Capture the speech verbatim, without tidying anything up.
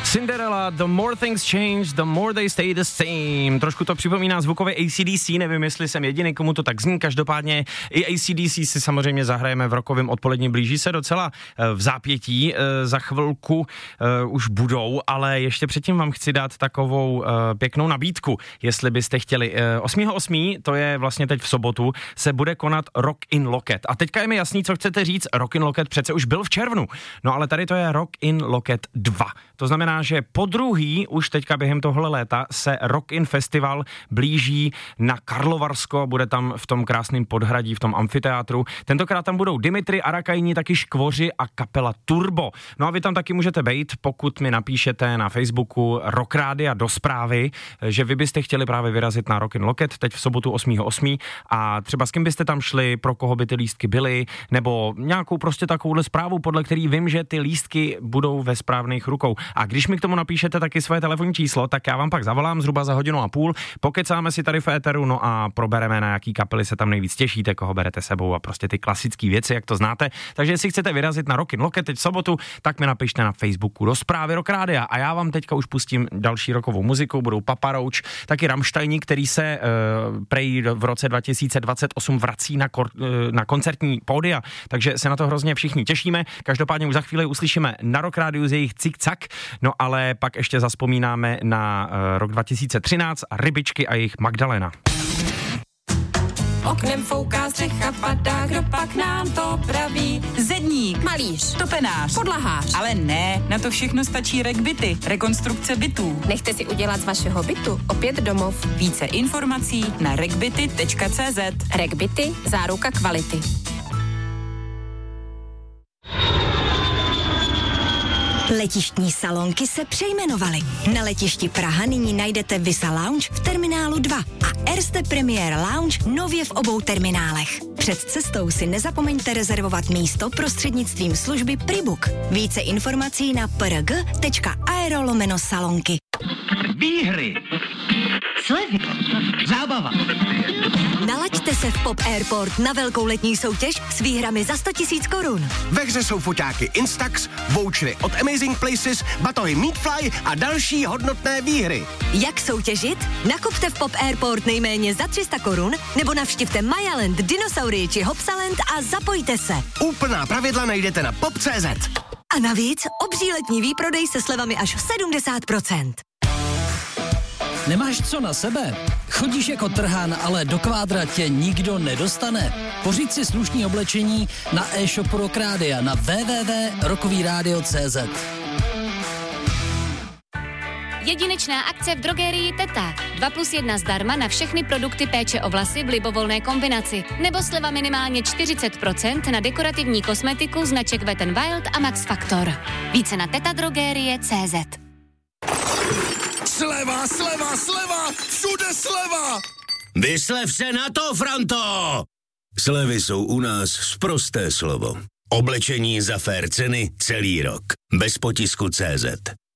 Cinderella, the more things change, the more they stay the same. Trošku to připomíná zvukově A C D C, nevím, jestli jsem jediný, komu to tak zní. Každopádně i A C D C si samozřejmě zahrajeme v rokovém odpolední, blíží se docela v zápětí, za chvilku uh, už budou, ale ještě předtím vám chci dát takovou uh, pěknou nabídku, jestli byste chtěli. Uh, osmého osmého to je vlastně teď v sobotu, se bude konat Rock in Loket. A teďka je mi jasný, co chcete říct, Rock in Loket přece už byl v červnu, no ale tady to je Rock in Loket dva. To znamená, že po druhý, už teďka během tohle léta, se Rock in Festival blíží na Karlovarsko, bude tam v tom krásném podhradí, v tom amfiteátru. Tentokrát tam budou Dimitri, Arakajní, taky Škvoři a kapela Turbo. No a vy tam taky můžete bejt, pokud mi napíšete na Facebooku Rock Rádia do zprávy, že vy byste chtěli právě vyrazit na Rock in Loket teď v sobotu osmého osmého a třeba s kým byste tam šli, pro koho by ty lístky byly, nebo nějakou prostě takovouhle zprávu, podle který vím, že ty lístky budou ve správných rukou. A když mi k tomu napíšete taky svoje telefonní číslo, tak já vám pak zavolám zhruba za hodinu a půl, pokecáme si tady v éteru, no a probereme, na jaký kapely se tam nejvíc těšíte, koho berete sebou a prostě ty klasické věci, jak to znáte. Takže jestli chcete vyrazit na Rock in Loket teď v sobotu, tak mi napište na Facebooku do zprávy Rock Rádia a já vám teďka už pustím další rockovou muziku, budou Papa Roach, taky Rammsteini, který se uh, prej v roce dva tisíce dvacet osm vrací na, kor, uh, na koncertní pódia, takže se na to hrozně všichni těšíme. Každopádně už za chvíli uslyšíme na Rock Rádiu z jejich Cik-Cak, no ale pak ještě zazpomínáme na uh, rok dva tisíce třináct a Rybičky a jejich Magdalena. Oknem fouká střecha, padá, kdo pak nám to praví? Zedník, Malíř, topenář, podlahář. ale ne, na to všechno stačí RegBity, rekonstrukce bytů. Nechte si udělat z vašeho bytu opět domov. Více informací na regbity tečka cé zet. RegBity, záruka kvality. Letištní salonky se přejmenovaly. Na letišti Praha nyní najdete Visa Lounge v terminálu dva a Erste Premier Lounge nově v obou terminálech. Před cestou si nezapomeňte rezervovat místo prostřednictvím služby Pribook. Více informací na prg tečka aero lomeno salonky. Výhry, slevy, zábava. Nalaďte se v Pop Airport na velkou letní soutěž s výhrami za sto tisíc korun. Ve hře jsou foťáky Instax, vouchery od Amazing Places, batohy Meatfly a další hodnotné výhry. Jak soutěžit? Nakupte v Pop Airport nejméně za tři sta korun nebo navštivte Mayaland, Dinosaurii či Hopsaland a zapojte se. Úplná pravidla najdete na pop tečka cé zet. A navíc obří letní výprodej se slevami až sedmdesát procent. Nemáš co na sebe? Chodíš jako trhan, ale do kvádra tě nikdo nedostane? Pořiď si slušný oblečení na e-shopu Rock Rádia na w w w tečka rockovyradio tečka cé zet. Jedinečná akce v drogerii Teta. dva plus jedna zdarma na všechny produkty péče o vlasy v libovolné kombinaci. Nebo sleva minimálně čtyřicet procent na dekorativní kosmetiku značek Wet n Wild a Max Factor. Více na tetadrogerie tečka cé zet. Sleva, sleva, sleva, všude sleva! Vyslev se na to, Franto! Slevy jsou u nás sprosté slovo. Oblečení za fér ceny celý rok. Bez potisku tečka cé zet.